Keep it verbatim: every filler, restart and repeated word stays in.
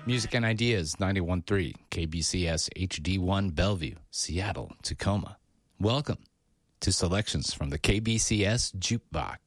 Music and Ideas, ninety-one point three, K B C S H D one, Bellevue, Seattle, Tacoma. Welcome to Selections from the K B C S Jukebox.